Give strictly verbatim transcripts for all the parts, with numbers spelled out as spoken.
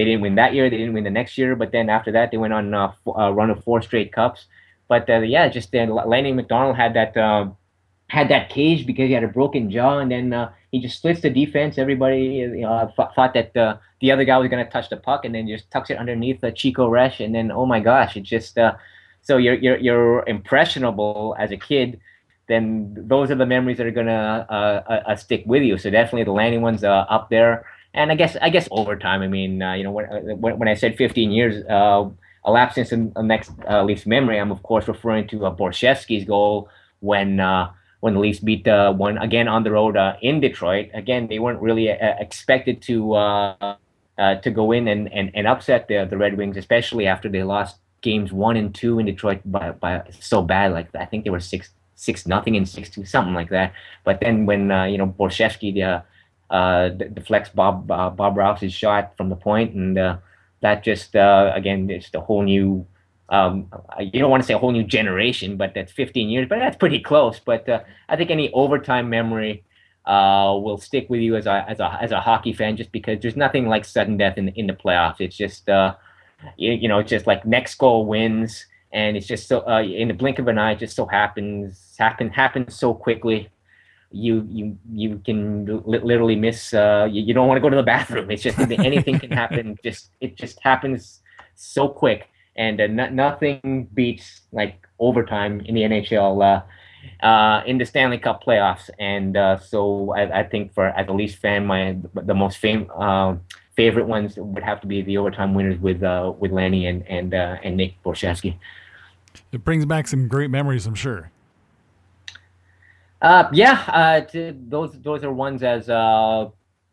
they didn't win that year. They didn't win the next year. But then after that, they went on a, a run of four straight cups. But uh, yeah, just then Lanny McDonald had that uh, had that cage because he had a broken jaw, and then uh, he just splits the defense. Everybody you know, th- thought that uh, the other guy was going to touch the puck, and then just tucks it underneath uh, Chico Resch, and then oh my gosh, it just uh, so you're you're you're impressionable as a kid. Then those are the memories that are gonna uh, uh, uh, stick with you. So definitely the Lanny one's uh, up there. And I guess I guess over time, I mean, uh, you know, when, when when I said fifteen years uh, elapsed since the next uh, Leafs memory, I'm of course referring to uh, Borschevsky's goal when uh, when the Leafs beat uh, one again on the road uh, in Detroit. Again, they weren't really uh, expected to uh, uh, to go in and, and, and upset the the Red Wings, especially after they lost games one and two in Detroit by, by so bad. Like I think they were six six nothing and six two, something like that. But then when uh, you know Borschevsky the uh, deflects Bob uh, Bob Rouse's shot from the point, and uh, that just uh, again just a whole new. Um, you don't want to say a whole new generation, but that's fifteen years, but that's pretty close. But uh, I think any overtime memory uh, will stick with you as a as a as a hockey fan, just because there's nothing like sudden death in in the playoffs. It's just uh, you, you know, it's just like next goal wins, and it's just so uh, in the blink of an eye, it just so happens happen happens so quickly. You you you can li- literally miss. Uh, you, you don't want to go to the bathroom. It's just anything can happen. Just it just happens so quick. And uh, n- nothing beats like overtime in the N H L uh, uh, in the Stanley Cup playoffs. And uh, so I, I think for as a Leafs fan, my the most fam- uh, favorite ones would have to be the overtime winners with uh, with Lanny and and uh, and Nick Borschevsky. It brings back some great memories, I'm sure. Uh, yeah, uh, t- those those are ones as. Uh,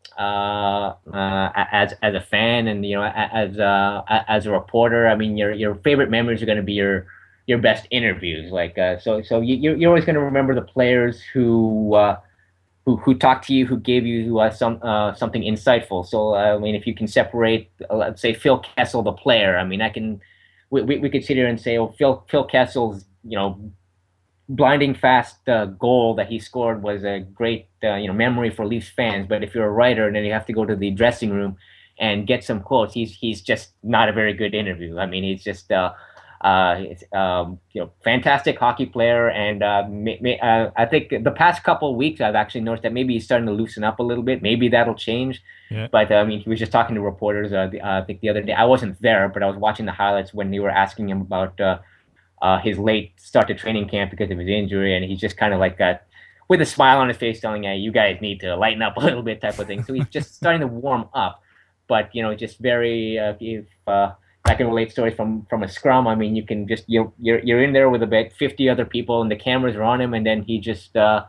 uh, uh, as as a fan and you know as uh, as a reporter. I mean, your your favorite memories are going to be your your best interviews. Like uh, so so you you're always going to remember the players who uh, who who talked to you, who gave you uh, some uh, something insightful. So uh, I mean, if you can separate, uh, let's say Phil Kessel, the player. I mean, I can we we, we could sit here and say, oh, Phil Phil Kessel's you know blinding fast uh, goal that he scored was a great uh, you know memory for Leafs fans. But if you're a writer and then you have to go to the dressing room and get some quotes, he's he's just not a very good interview. I mean, he's just uh, uh, it's, um, you know fantastic hockey player, and uh, may, may, uh, I think the past couple of weeks I've actually noticed that maybe he's starting to loosen up a little bit. Maybe that'll change. Yeah. But uh, I mean, he was just talking to reporters. Uh, the, uh, I think the other day I wasn't there, but I was watching the highlights when they were asking him about. Uh, uh, his late start to training camp because of his injury, and he's just kind of like that with a smile on his face telling you, you guys need to lighten up a little bit type of thing. So he's just starting to warm up, but, you know, just very, uh, if uh, I can relate stories from, from a scrum, I mean, you can just, you're, you're, you're in there with about fifty other people and the cameras are on him, and then he just, uh,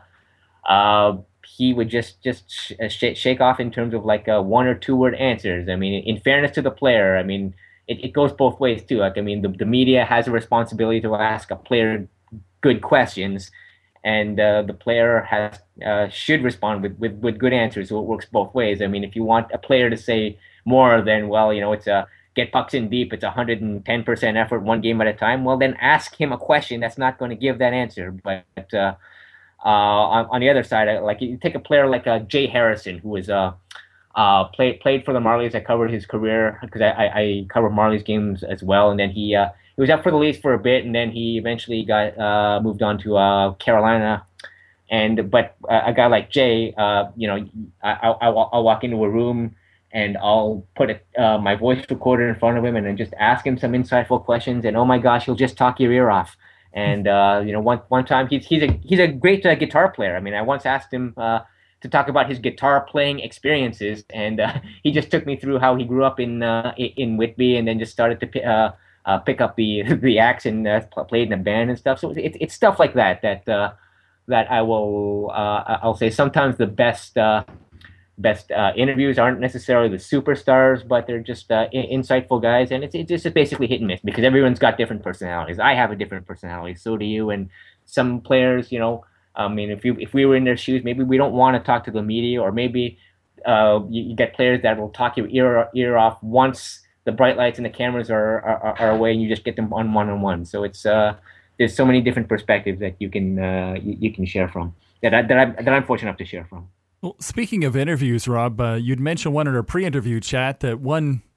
uh, he would just just sh- sh- shake off in terms of like uh, one or two word answers. I mean, in fairness to the player, I mean, it, it goes both ways too. Like, I mean, the, the media has a responsibility to ask a player good questions, and uh, the player has uh, should respond with, with, with good answers. So it works both ways. I mean, if you want a player to say more than, well, you know, it's a get pucks in deep, it's one hundred ten percent effort one game at a time, well, then ask him a question that's not going to give that answer. But uh, uh, on, on the other side, like you take a player like uh, Jay Harrison, who was uh, uh, played played for the Marlies. I covered his career because I, I, I covered Marlies games as well. And then he uh, he was up for the Leafs for a bit, and then he eventually got uh, moved on to uh, Carolina. And but uh, a guy like Jay, uh, you know, I, I, I'll, I'll walk into a room and I'll put a, uh, my voice recorder in front of him and then just ask him some insightful questions. And oh my gosh, he'll just talk your ear off. And uh, you know, one one time he's he's a he's a great uh, guitar player. I mean, I once asked him uh, to talk about his guitar playing experiences, and uh, he just took me through how he grew up in uh, in Whitby, and then just started to uh, uh, pick up the the axe and uh, played in a band and stuff. So it's it's stuff like that that uh, that I will uh, I'll say sometimes the best. Uh, best uh, interviews aren't necessarily the superstars, but they're just uh, in- insightful guys, and it's it's just basically hit and miss because everyone's got different personalities. I have a different personality, so do you, and some players, you know, I mean, if you if we were in their shoes, maybe we don't want to talk to the media, or maybe uh, you, you get players that will talk your ear ear off once the bright lights and the cameras are are, are away, and you just get them on one on one. So it's uh, there's so many different perspectives that you can uh, you, you can share from that I, that I that I'm fortunate enough to share from. Well, speaking of interviews, Rob, uh, you'd mentioned one in our pre-interview chat that one